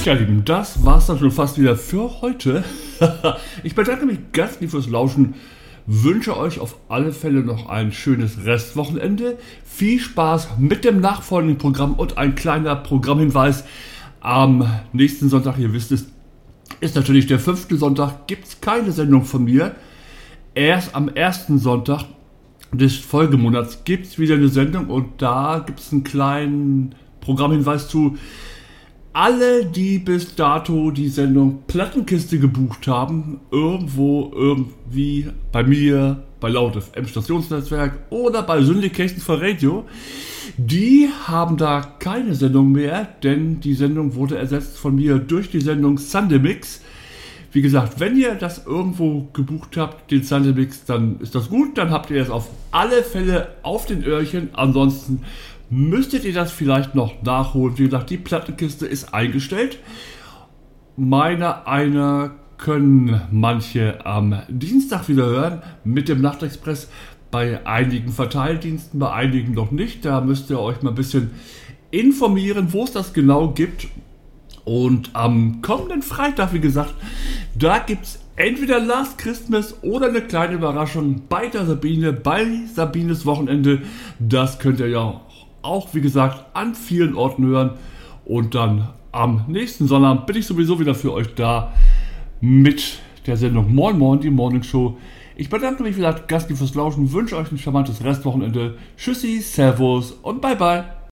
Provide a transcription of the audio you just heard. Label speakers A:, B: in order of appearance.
A: Tja, Lieben, das war's dann schon fast wieder für heute. Ich bedanke mich ganz lieb fürs Lauschen, wünsche euch auf alle Fälle noch ein schönes Restwochenende. Viel Spaß mit dem nachfolgenden Programm und ein kleiner Programmhinweis. Am nächsten Sonntag, ihr wisst es, ist natürlich der 5. Sonntag, gibt es keine Sendung von mir. Erst am 1. Sonntag des Folgemonats gibt es wieder eine Sendung und da gibt es einen kleinen Programmhinweis zu. Alle, die bis dato die Sendung Plattenkiste gebucht haben, irgendwo, irgendwie bei mir, bei Laut FM Stationsnetzwerk oder bei Syndication for Radio, die haben da keine Sendung mehr, denn die Sendung wurde ersetzt von mir durch die Sendung Sunday Mix. Wie gesagt, wenn ihr das irgendwo gebucht habt, den Sunday Mix, dann ist das gut, dann habt ihr es auf alle Fälle auf den Öhrchen, ansonsten müsstet ihr das vielleicht noch nachholen. Wie gesagt, die Plattenkiste ist eingestellt. Einer können manche am Dienstag wieder hören mit dem Nachtexpress. Bei einigen Verteildiensten, bei einigen noch nicht. Da müsst ihr euch mal ein bisschen informieren, wo es das genau gibt. Und am kommenden Freitag, wie gesagt, da gibt es entweder Last Christmas oder eine kleine Überraschung bei der Sabine, bei Sabines Wochenende. Das könnt ihr ja auch, wie gesagt, an vielen Orten hören. Und dann am nächsten Sonnabend bin ich sowieso wieder für euch da mit der Sendung Moin Moin, die Morning Show. Ich bedanke mich wieder ganz lieb fürs Lauschen, wünsche euch ein charmantes Restwochenende. Tschüssi, Servus und bye bye.